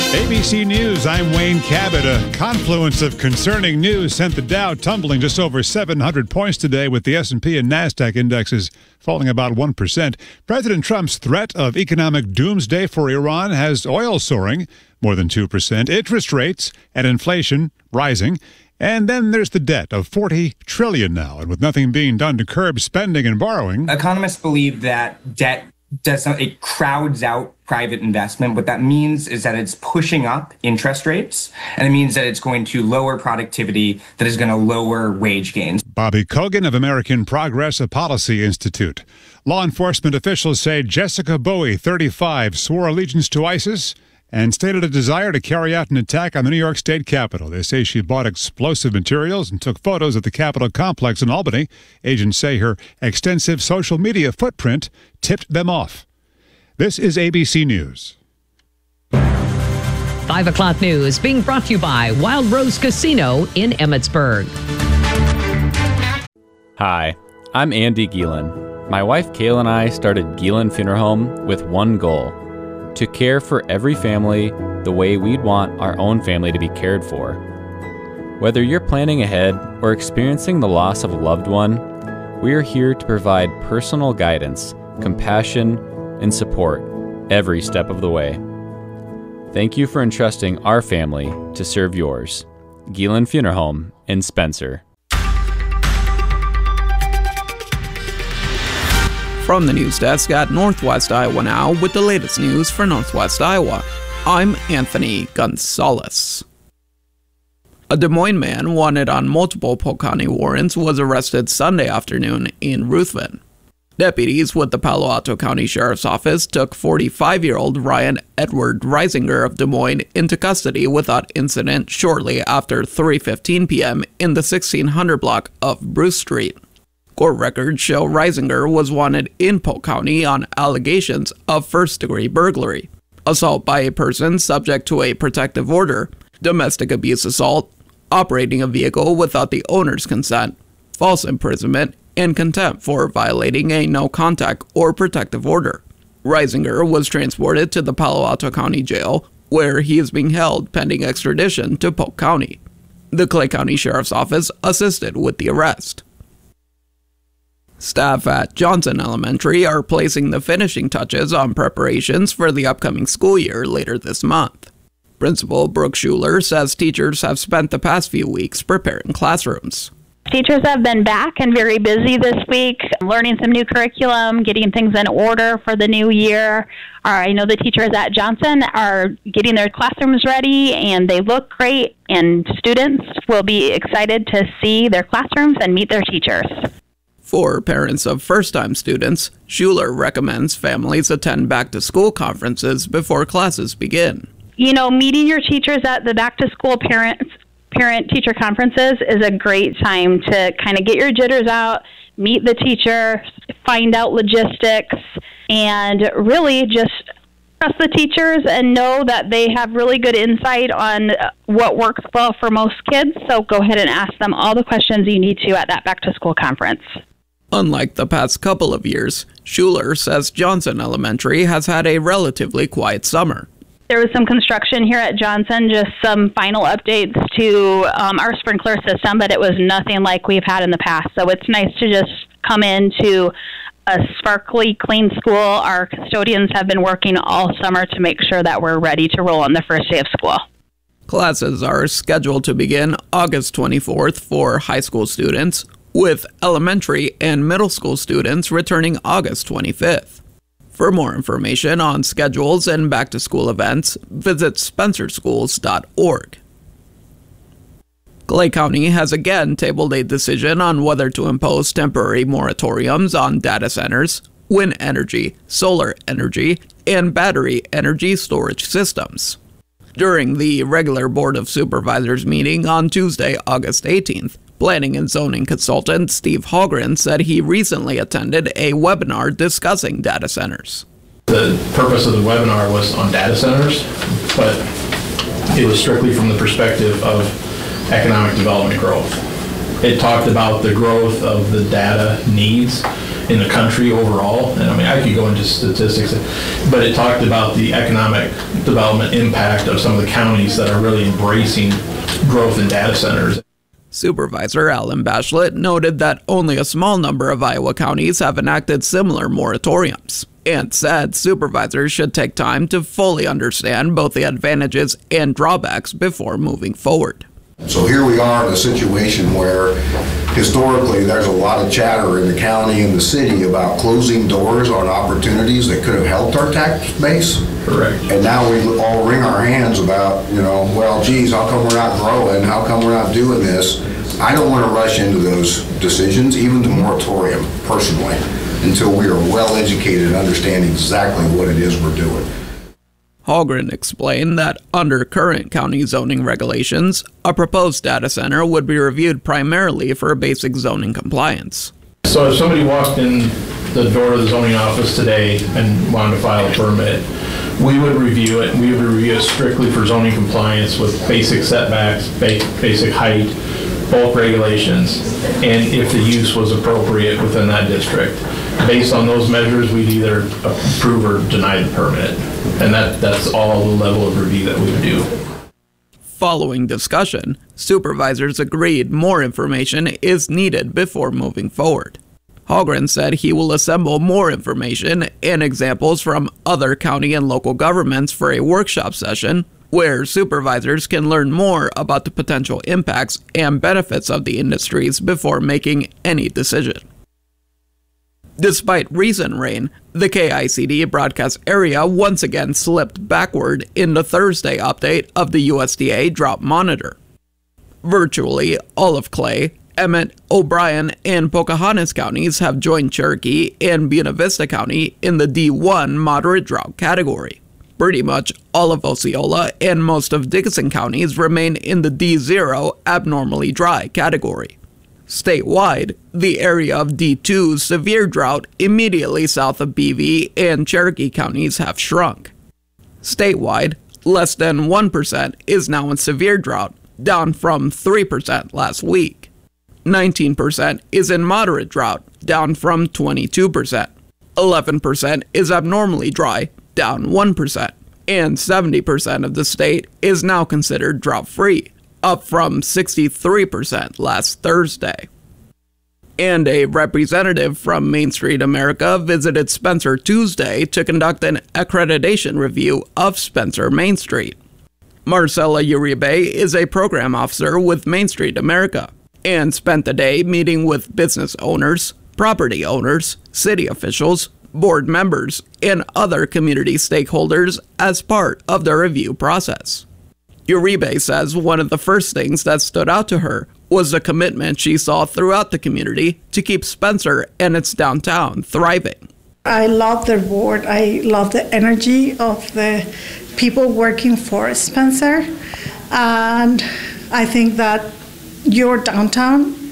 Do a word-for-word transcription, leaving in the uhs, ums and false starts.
A B C News, I'm Wayne Cabot. A confluence of concerning news sent the Dow tumbling just over seven hundred points today, with the S and P and NASDAQ indexes falling about one percent. President Trump's threat of economic doomsday for Iran has oil soaring more than two percent, interest rates and inflation rising. And then there's the debt of forty trillion dollars now. And with nothing being done to curb spending and borrowing, economists believe that debt does not, it crowds out private investment. What that means is that it's pushing up interest rates, and it means that it's going to lower productivity, that is going to lower wage gains. Bobby Kogan of American Progress, a Policy Institute. Law enforcement officials say Jessica Bowie, thirty-five, swore allegiance to ISIS and stated a desire to carry out an attack on the New York State Capitol. They say she bought explosive materials and took photos of the Capitol complex in Albany. Agents say her extensive social media footprint tipped them off. This is A B C News. Five o'clock news being brought to you by Wild Rose Casino in Emmitsburg. Hi, I'm Andy Gielen. My wife Kayla and I started Gielen Funeral Home with one goal: to care for every family the way we'd want our own family to be cared for. Whether you're planning ahead or experiencing the loss of a loved one, we are here to provide personal guidance, compassion, and support every step of the way. Thank you for entrusting our family to serve yours. Gielen Funeral Home in Spencer. From the news desk at Northwest Iowa Now with the latest news for Northwest Iowa, I'm Anthony Gonzalez. A Des Moines man wanted on multiple Polk County warrants was arrested Sunday afternoon in Ruthven. Deputies with the Palo Alto County Sheriff's Office took forty-five-year-old Ryan Edward Reisinger of Des Moines into custody without incident shortly after three fifteen p.m. in the sixteen hundred block of Bruce Street. Court records show Reisinger was wanted in Polk County on allegations of first-degree burglary, assault by a person subject to a protective order, domestic abuse assault, operating a vehicle without the owner's consent, false imprisonment, and contempt for violating a no-contact or protective order. Reisinger was transported to the Palo Alto County Jail, where he is being held pending extradition to Polk County. The Clay County Sheriff's Office assisted with the arrest. Staff at Johnson Elementary are placing the finishing touches on preparations for the upcoming school year later this month. Principal Brooke Schuler says teachers have spent the past few weeks preparing classrooms. Teachers have been back and very busy this week, learning some new curriculum, getting things in order for the new year. I know the teachers at Johnson are getting their classrooms ready, and they look great, and students will be excited to see their classrooms and meet their teachers. For parents of first-time students, Schuler recommends families attend back-to-school conferences before classes begin. You know, meeting your teachers at the back-to-school parents parent-teacher conferences is a great time to kind of get your jitters out, meet the teacher, find out logistics, and really just trust the teachers and know that they have really good insight on what works well for most kids. So go ahead and ask them all the questions you need to at that back-to-school conference. Unlike the past couple of years, Schuler says Johnson Elementary has had a relatively quiet summer. There was some construction here at Johnson, just some final updates to um, our sprinkler system, but it was nothing like we've had in the past. So it's nice to just come into a sparkly, clean school. Our custodians have been working all summer to make sure that we're ready to roll on the first day of school. Classes are scheduled to begin August twenty-fourth for high school students, with elementary and middle school students returning August twenty-fifth. For more information on schedules and back-to-school events, visit spencer schools dot org. Clay County has again tabled a decision on whether to impose temporary moratoriums on data centers, wind energy, solar energy, and battery energy storage systems. During the regular Board of Supervisors meeting on Tuesday, August eighteenth, Planning and Zoning consultant Steve Hallgren said he recently attended a webinar discussing data centers. The purpose of the webinar was on data centers, but it was strictly from the perspective of economic development growth. It talked about the growth of the data needs in the country overall. And I mean, I could go into statistics, but it talked about the economic development impact of some of the counties that are really embracing growth in data centers. Supervisor Alan Bachelet noted that only a small number of Iowa counties have enacted similar moratoriums, and said supervisors should take time to fully understand both the advantages and drawbacks before moving forward. So here we are in a situation where historically there's a lot of chatter in the county and the city about closing doors on opportunities that could have helped our tax base. Correct. And now we all wring our hands about, you know, well, geez, how come we're not growing? How come we're not doing this? I don't want to rush into those decisions, even the moratorium, personally, until we are well educated and understand exactly what it is we're doing. Hallgren explained that under current county zoning regulations, a proposed data center would be reviewed primarily for basic zoning compliance. So if somebody walked in the door of the zoning office today and wanted to file a permit, we would review it. We would review it strictly for zoning compliance with basic setbacks, basic height, bulk regulations, and if the use was appropriate within that district. Based on those measures, we'd either approve or deny the permit. And that, that's all the level of review that we would do. Following discussion, supervisors agreed more information is needed before moving forward. Hallgren said he will assemble more information and examples from other county and local governments for a workshop session where supervisors can learn more about the potential impacts and benefits of the industries before making any decision. Despite recent rain, the K I C D broadcast area once again slipped backward in the Thursday update of the U S D A drought monitor. Virtually all of Clay, Emmett, O'Brien, and Pocahontas counties have joined Cherokee and Buena Vista County in the D one moderate drought category. Pretty much all of Osceola and most of Dickinson counties remain in the D zero abnormally dry category. Statewide, the area of D two severe drought immediately south of B V and Cherokee counties have shrunk. Statewide, less than one percent is now in severe drought, down from three percent last week. nineteen percent is in moderate drought, down from twenty-two percent. eleven percent is abnormally dry, down one percent. And seventy percent of the state is now considered drought-free, up from sixty-three percent last Thursday. And a representative from Main Street America visited Spencer Tuesday to conduct an accreditation review of Spencer Main Street. Marcella Uribe is a program officer with Main Street America and spent the day meeting with business owners, property owners, city officials, board members, and other community stakeholders as part of the review process. Uribe says one of the first things that stood out to her was the commitment she saw throughout the community to keep Spencer and its downtown thriving. I love their board. I love the energy of the people working for Spencer. And I think that your downtown